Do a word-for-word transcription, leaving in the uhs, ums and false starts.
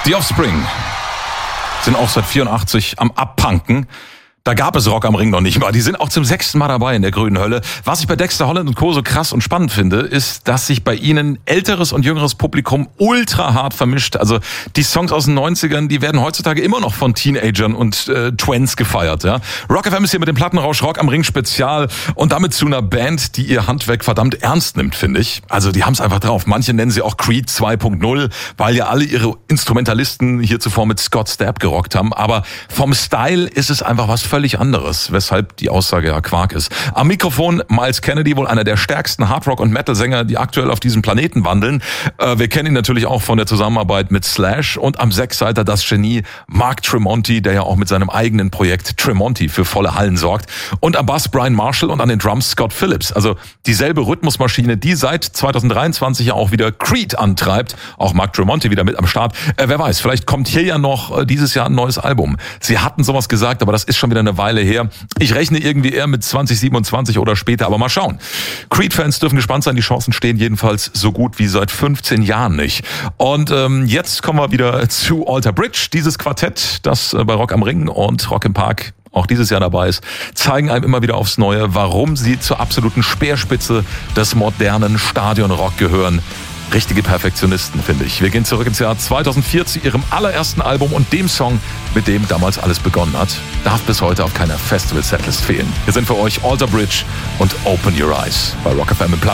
Die Offspring sind auch seit vierundachtzig am Abpunken. Da gab es Rock am Ring noch nicht mal. Die sind auch zum sechsten Mal dabei in der grünen Hölle. Was ich bei Dexter Holland und Co. so krass und spannend finde, ist, dass sich bei ihnen älteres und jüngeres Publikum ultra hart vermischt. Also die Songs aus den neunzigern, die werden heutzutage immer noch von Teenagern und äh, Twents gefeiert. Ja? Rock F M ist hier mit dem Plattenrausch Rock am Ring Spezial und damit zu einer Band, die ihr Handwerk verdammt ernst nimmt, finde ich. Also die haben es einfach drauf. Manche nennen sie auch Creed zwei Punkt null, weil ja alle ihre Instrumentalisten hier zuvor mit Scott Stapp gerockt haben. Aber vom Style ist es einfach was völlig anderes, weshalb die Aussage ja Quark ist. Am Mikrofon Myles Kennedy, wohl einer der stärksten Hardrock- und Metal-Sänger, die aktuell auf diesem Planeten wandeln. Äh, wir kennen ihn natürlich auch von der Zusammenarbeit mit Slash und am Sechsseiter das Genie Mark Tremonti, der ja auch mit seinem eigenen Projekt Tremonti für volle Hallen sorgt. Und am Bass Brian Marshall und an den Drums Scott Phillips. Also dieselbe Rhythmusmaschine, die seit zwanzig dreiundzwanzig ja auch wieder Creed antreibt. Auch Mark Tremonti wieder mit am Start. Äh, wer weiß, vielleicht kommt hier ja noch äh, dieses Jahr ein neues Album. Sie hatten sowas gesagt, aber das ist schon wieder eine Weile her. Ich rechne irgendwie eher mit zwanzig siebenundzwanzig oder später, aber mal schauen. Creed-Fans dürfen gespannt sein, die Chancen stehen jedenfalls so gut wie seit fünfzehn Jahren nicht. Und ähm, jetzt kommen wir wieder zu Alter Bridge, dieses Quartett, das äh, bei Rock am Ring und Rock im Park auch dieses Jahr dabei ist, zeigen einem immer wieder aufs Neue, warum sie zur absoluten Speerspitze des modernen Stadionrock gehören. Richtige Perfektionisten, finde ich. Wir gehen zurück ins Jahr zweitausendvier zu ihrem allerersten Album und dem Song, mit dem damals alles begonnen hat. Darf bis heute auf keiner Festival-Setlist fehlen. Hier sind für euch Alter Bridge und Open Your Eyes bei Rock F M im Platten.